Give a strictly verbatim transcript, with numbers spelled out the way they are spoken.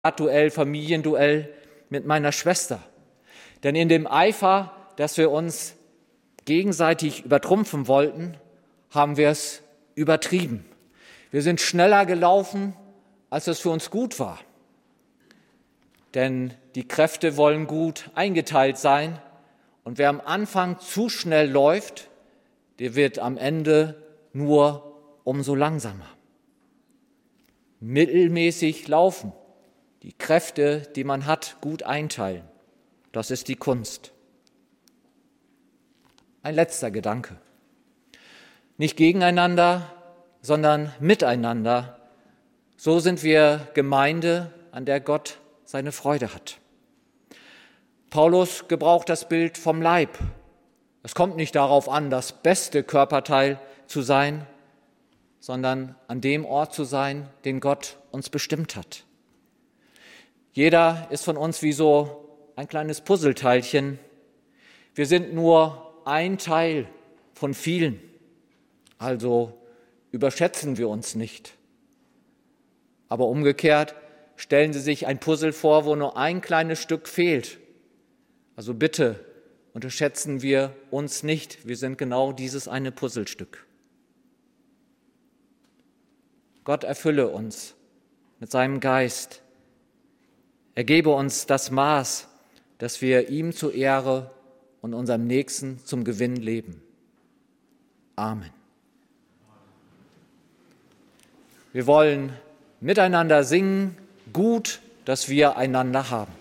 Duell, Familienduell mit meiner Schwester. Denn in dem Eifer, dass wir uns gegenseitig übertrumpfen wollten, haben wir es übertrieben. Wir sind schneller gelaufen, als es für uns gut war. Denn die Kräfte wollen gut eingeteilt sein. Und wer am Anfang zu schnell läuft, der wird am Ende nur umso langsamer. Mittelmäßig laufen, die Kräfte, die man hat, gut einteilen. Das ist die Kunst. Ein letzter Gedanke. Nicht gegeneinander, sondern miteinander. So sind wir Gemeinde, an der Gott seine Freude hat. Paulus gebraucht das Bild vom Leib. Es kommt nicht darauf an, das beste Körperteil zu sein, sondern an dem Ort zu sein, den Gott uns bestimmt hat. Jeder ist von uns wie so ein kleines Puzzleteilchen. Wir sind nur ein Teil von vielen, also überschätzen wir uns nicht. Aber umgekehrt stellen Sie sich ein Puzzle vor, wo nur ein kleines Stück fehlt. Also bitte unterschätzen wir uns nicht. Wir sind genau dieses eine Puzzlestück. Gott erfülle uns mit seinem Geist. Er gebe uns das Maß, dass wir ihm zur Ehre und unserem Nächsten zum Gewinn leben. Amen. Wir wollen miteinander singen, gut, dass wir einander haben.